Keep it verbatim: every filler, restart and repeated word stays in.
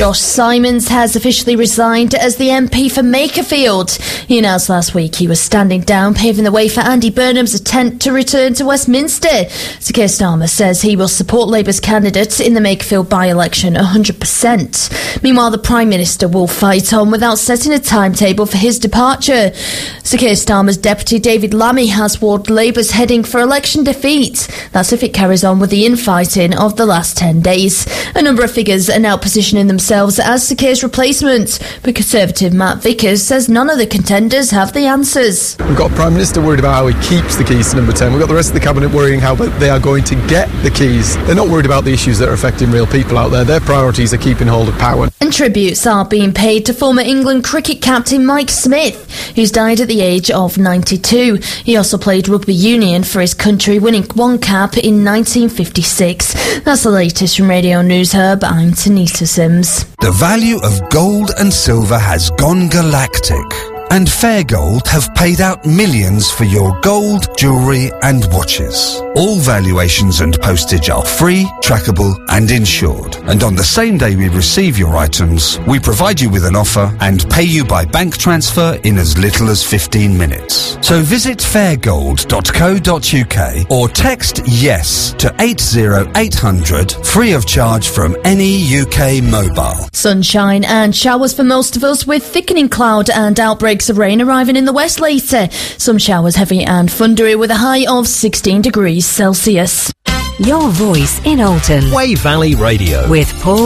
Josh Simons has officially resigned as the M P for Makerfield. He announced last week he was standing down, paving the way for Andy Burnham's attempt to return to Westminster. Sir Keir Starmer says he will support Labour's candidate in the Makerfield by-election one hundred percent. Meanwhile, the Prime Minister will fight on without setting a timetable for his departure. Sir Keir Starmer's deputy David Lammy has warned Labour's heading for election defeat. That's if it carries on with the infighting of the last ten days. A number of figures are now positioning themselves as Sir Keir's replacement, but Conservative Matt Vickers says none of the contenders have the answers. We've got a Prime Minister worried about how he keeps the keys to number ten. We've got the rest of the Cabinet worrying how they are going to get the keys. They're not worried about the issues that are affecting real people out there. Their priorities are keeping hold of power. And tributes are being paid to former England cricket captain Mike Smith, who's died at the age of ninety-two. He also played rugby union for his country, winning one cap in nineteen fifty-six. That's the latest from Radio News Hub. I'm Tanita Sims. The value of gold and silver has gone galactic, and Fair Gold have paid out millions for your gold, jewellery and watches. All valuations and postage are free, trackable and insured. And on the same day we receive your items, we provide you with an offer and pay you by bank transfer in as little as fifteen minutes. So visit fair gold dot co dot uk or text YES to eight zero eight hundred, free of charge from any U K mobile. Sunshine and showers for most of us, with thickening cloud and outbreaks of rain arriving in the west later. Some showers heavy and thundery with a high of sixteen degrees Celsius. Your voice in Alton. Way Valley Radio. With Paul